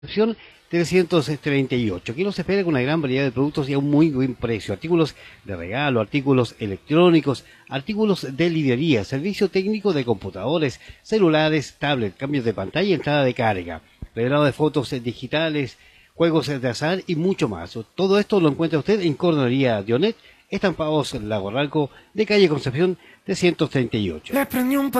Opción 338. Aquí nos espera con una gran variedad de productos y a un muy buen precio. Artículos de regalo, artículos electrónicos, artículos de librería, servicio técnico de computadores, celulares, tablets, cambios de pantalla y entrada de carga, revelado de fotos digitales, juegos de azar y mucho más. Todo esto lo encuentra usted en Cornería Dionet, Estampados Lago Ranco, de calle Concepción 338.